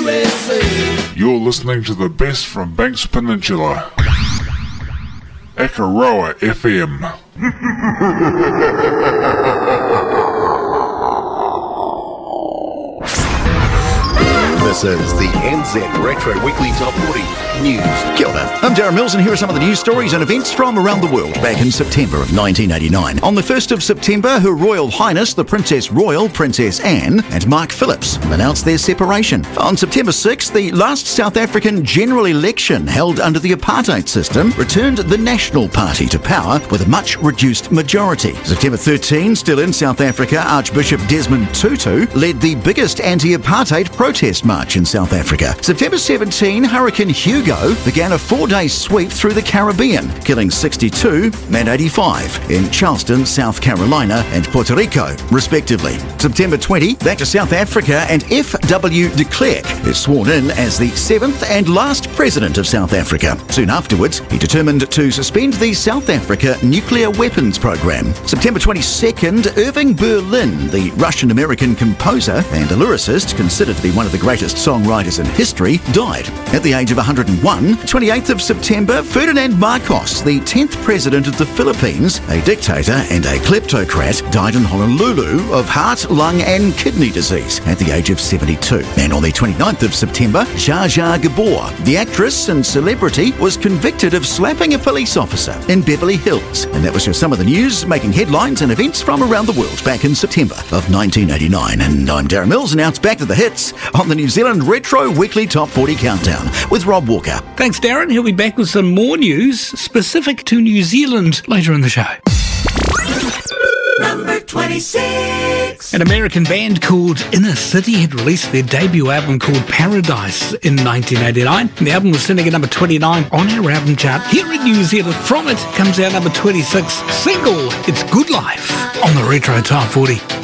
USA. You're listening to the best from Banks Peninsula. Akaroa FM. This is the NZ Retro Weekly Top 40 News. Kia ora. I'm Darren Mills, and here are some of the news stories and events from around the world back in September of 1989. On the 1st of September, Her Royal Highness the Princess Royal, Princess Anne, and Mark Phillips announced their separation. On September 6th, the last South African general election held under the apartheid system returned the National Party to power with a much reduced majority. September 13, still in South Africa, Archbishop Desmond Tutu led the biggest anti-apartheid protest march in South Africa. September 17, Hurricane Hugo began a 4-day sweep through the Caribbean, killing 62 and 85 in Charleston, South Carolina and Puerto Rico, respectively. September 20, back to South Africa, and F.W. de Klerk is sworn in as the 7th and last president of South Africa. Soon afterwards, he determined to suspend the South Africa nuclear weapons program. September 22nd, Irving Berlin, the Russian-American composer and a lyricist considered to be one of the greatest songwriters in history, died at the age of 101. 28th of September, Ferdinand Marcos, the 10th president of the Philippines, a dictator and a kleptocrat, died in Honolulu of heart, lung and kidney disease at the age of 72. And on the 29th of September, Zsa Zsa Gabor, the actress and celebrity, was convicted of slapping a police officer in Beverly Hills. And that was just some of the news making headlines and events from around the world back in September of 1989. And I'm Darren Mills, and now it's back to the hits on the New Zealand Retro Weekly Top 40 Countdown with Rob Walker. Thanks, Darren. He'll be back with some more news specific to New Zealand later in the show. Number 26. An American band called Inner City had released their debut album called Paradise in 1989. The album was sitting at number 29 on our album chart here in New Zealand. From it comes our number 26 single, It's Good Life, on the Retro Top 40.